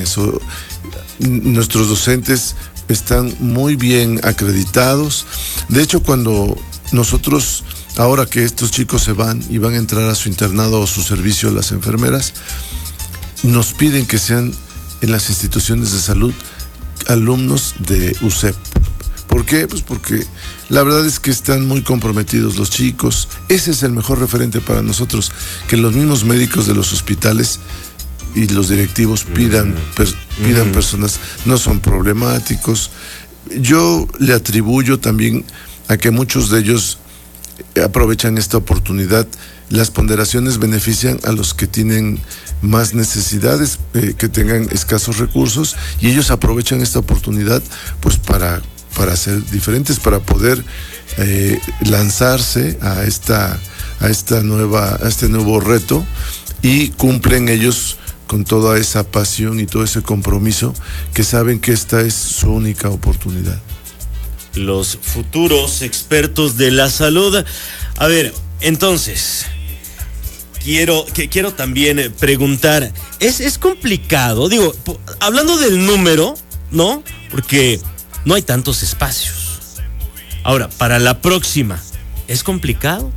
eso. Nuestros docentes están muy bien acreditados. De hecho, cuando nosotros, ahora que estos chicos se van y van a entrar a su internado o su servicio, las enfermeras, nos piden que sean en las instituciones de salud alumnos de USEP. ¿Por qué? Pues porque la verdad es que están muy comprometidos los chicos. Ese es el mejor referente para nosotros, que los mismos médicos de los hospitales y los directivos pidan personas, no son problemáticos. Yo le atribuyo también a que muchos de ellos aprovechan esta oportunidad. Las ponderaciones benefician a los que tienen más necesidades, que tengan escasos recursos, y ellos aprovechan esta oportunidad pues para ser diferentes, para poder lanzarse a este nuevo reto, y cumplen ellos con toda esa pasión y todo ese compromiso, que saben que esta es su única oportunidad. Los futuros expertos de la salud. A ver, entonces, quiero también preguntar, ¿es complicado? Digo, hablando del número, ¿no? Porque no hay tantos espacios. Ahora, para la próxima, ¿es complicado?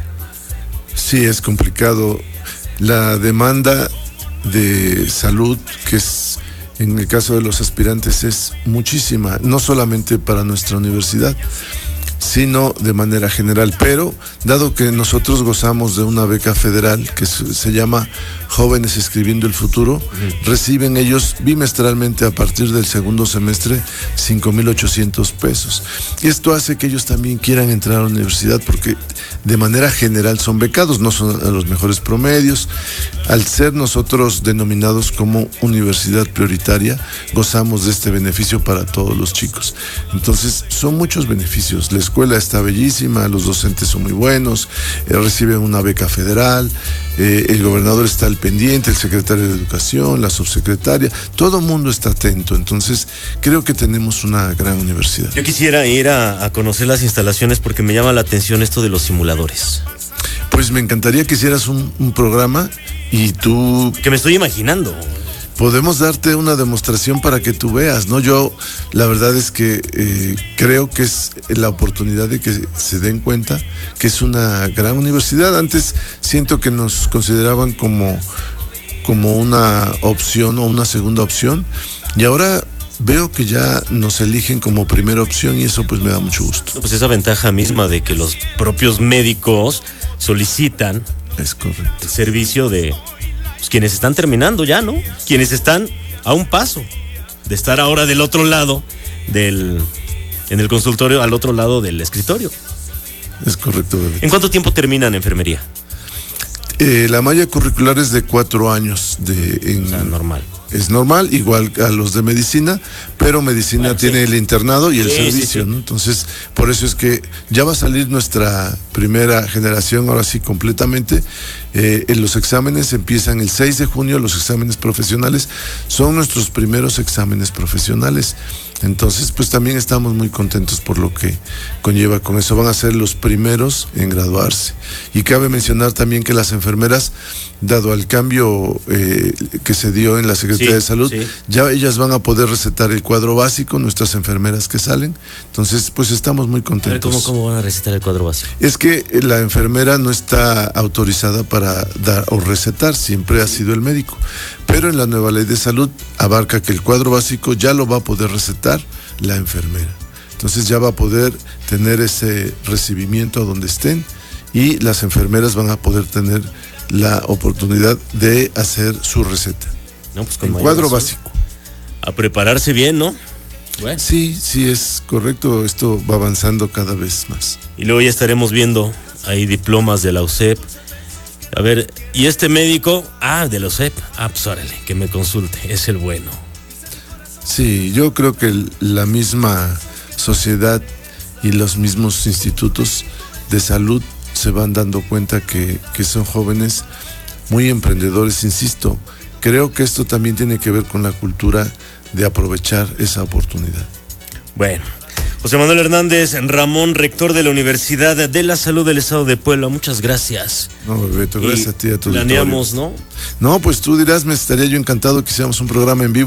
Sí, es complicado. La demanda de salud, que es en el caso de los aspirantes, es muchísima, no solamente para nuestra universidad, sino de manera general. Pero dado que nosotros gozamos de una beca federal que se llama Jóvenes Escribiendo el Futuro, reciben ellos bimestralmente a partir del segundo semestre 5,800 pesos. Y esto hace que ellos también quieran entrar a la universidad, porque de manera general son becados, no son a los mejores promedios. Al ser nosotros denominados como universidad prioritaria, gozamos de este beneficio para todos los chicos. Entonces, son muchos beneficios. La escuela está bellísima, los docentes son muy buenos, reciben una beca federal, el gobernador está al pendiente, el secretario de Educación, la subsecretaria, todo el mundo está atento. Entonces, creo que tenemos una gran universidad. Yo quisiera ir a conocer las instalaciones, porque me llama la atención esto de los simuladores. Pues me encantaría que hicieras un programa y tú... Que me estoy imaginando. Podemos darte una demostración para que tú veas, ¿no? Yo, la verdad es que creo que es la oportunidad de que se den cuenta que es una gran universidad. Antes siento que nos consideraban como una opción o una segunda opción, y ahora veo que ya nos eligen como primera opción, y eso pues me da mucho gusto. Pues esa ventaja misma de que los propios médicos solicitan, es correcto, el servicio de quienes están terminando ya, ¿no? Quienes están a un paso de estar ahora del otro lado en el consultorio, al otro lado del escritorio. Es correcto, bebé. ¿En cuánto tiempo terminan enfermería? La malla curricular es de 4 años. O sea, normal. Es normal, igual a los de medicina, pero medicina tiene el internado y el servicio, ¿no? Entonces, por eso es que ya va a salir nuestra primera generación, ahora sí, completamente. Los exámenes empiezan el 6 de junio, los exámenes profesionales son nuestros primeros exámenes profesionales. Entonces, pues también estamos muy contentos por lo que conlleva con eso. Van a ser los primeros en graduarse. Y cabe mencionar también que las enfermeras, dado al cambio que se dio en la Secretaría de Salud, ya ellas van a poder recetar el cuadro básico, nuestras enfermeras que salen. Entonces, pues estamos muy contentos. A ver, ¿cómo van a recetar el cuadro básico? Es que la enfermera no está autorizada para dar o recetar, siempre ha sido el médico. Pero en la nueva ley de salud abarca que el cuadro básico ya lo va a poder recetar la enfermera. Entonces ya va a poder tener ese recibimiento a donde estén, y las enfermeras van a poder tener la oportunidad de hacer su receta. No, pues con el cuadro básico. A prepararse bien, ¿no? Bueno. Sí, es correcto. Esto va avanzando cada vez más. Y luego ya estaremos viendo ahí diplomas de la USEP. A ver, ¿y este médico? De la USEP. Pues órale, que me consulte, es el bueno. Sí, yo creo que la misma sociedad y los mismos institutos de salud se van dando cuenta que son jóvenes muy emprendedores, insisto. Creo que esto también tiene que ver con la cultura de aprovechar esa oportunidad. Bueno, José Manuel Hernández Ramón, rector de la Universidad de la Salud del Estado de Puebla, muchas gracias. No, Bebeto, gracias a ti, a tu planeamos, ¿no? No, pues tú dirás, me estaría yo encantado que hiciéramos un programa en vivo.